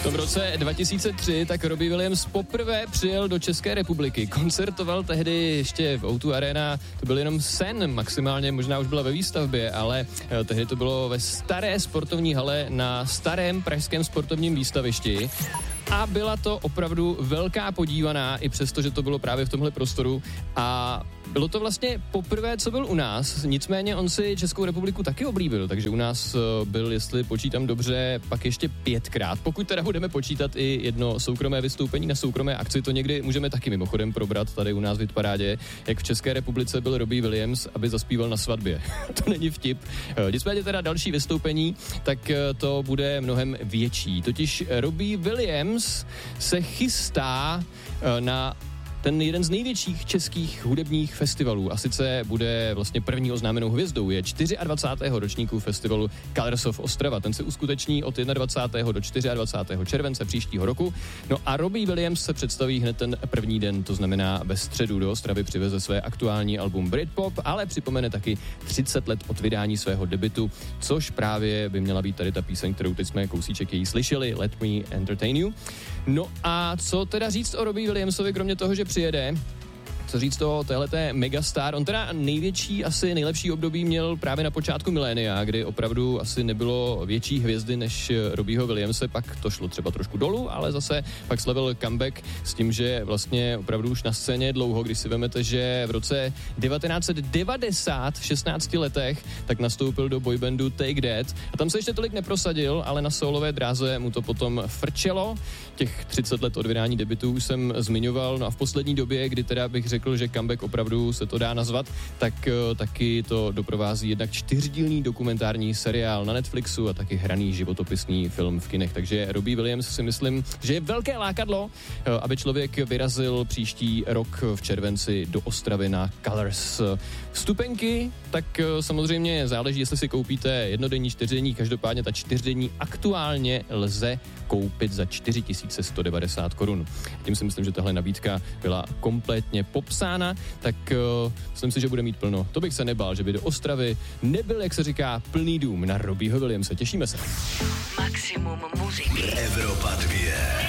V roce 2003 tak Robbie Williams poprvé přijel do České republiky. Koncertoval tehdy ještě v O2 Arena, to byl jenom sen, maximálně možná už byla ve výstavbě, ale tehdy to bylo ve staré sportovní hale na starém pražském sportovním výstavišti. A byla to opravdu velká podívaná, i přesto, že to bylo právě v tomhle prostoru. A bylo to vlastně poprvé, co byl u nás, nicméně on si Českou republiku taky oblíbil, takže u nás byl, jestli počítám dobře, pak ještě 5krát. Pokud teda budeme počítat i jedno soukromé vystoupení na soukromé akci, to někdy můžeme taky mimochodem probrat tady u nás v Hitparádě, jak v České republice byl Robbie Williams, aby zaspíval na svatbě. To není vtip. Nicméně teda další vystoupení, tak to bude mnohem větší. Totiž Robbie Williams se chystá na ten jeden z největších českých hudebních festivalů a sice bude vlastně první oznámenou hvězdou, je 24. ročníku festivalu Colors of Ostrava. Ten se uskuteční od 21. do 24. července příštího roku. No a Robbie Williams se představí hned ten první den, to znamená ve středu do Ostravy přiveze své aktuální album Britpop, ale připomene taky 30 let od vydání svého debutu, což právě by měla být tady ta píseň, kterou teď jsme kousíček její slyšeli, Let Me Entertain You. No a co teda říct o Robbie Williamsovi, kromě toho, že přijede? Co říct o téhleté megastar? On teda největší, asi nejlepší období měl právě na počátku milénia, kdy opravdu asi nebylo větší hvězdy než Robbieho Williamse, pak to šlo třeba trošku dolů, ale zase pak slavil comeback s tím, že vlastně opravdu už na scéně dlouho, když si vemete, že v roce 1990 v 16 letech tak nastoupil do boybandu Take That a tam se ještě tolik neprosadil, ale na solové dráze mu to potom frčelo. Těch 30 let od vydání debutu už jsem zmiňoval, no a v poslední době, kdy teda bych řekl, že comeback opravdu se to dá nazvat, tak taky to doprovází jednak 4dílný dokumentární seriál na Netflixu a taky hraný životopisný film v kinech. Takže Robbie Williams si myslím, že je velké lákadlo, aby člověk vyrazil příští rok v červenci do Ostravy na Colors. Vstupenky, tak samozřejmě záleží, jestli si koupíte jednodenní, čtyřdenní, každopádně ta čtyřdenní aktuálně lze koupit za 4190 korun. Tím si myslím, že tahle nabídka byla kompletně popsána, tak myslím si, že bude mít plno. To bych se nebál, že by do Ostravy nebyl, jak se říká, plný dům na Robbieho Williamse. Těšíme se. Maximum muziky. Evropa 2.